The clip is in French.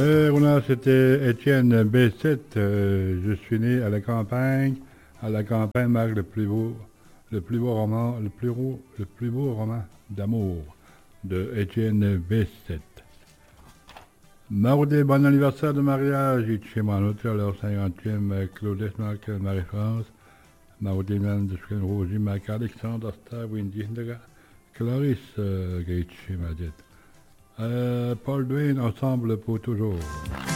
Voilà, c'était Étienne B7. Je suis né à la campagne. À la campagne marque le plus beau roman, le plus beau roman d'amour de Étienne B7. Mardi, bon anniversaire de mariage. Chez moi, l'auteur, leur 50e, Claudette Markel, Marie-France. Mardi, man, de Sven Roger, Marc Alexandre, Star, Windy, Clarisse, Gaïtche, Madette. Paul Dwayne, ensemble pour toujours.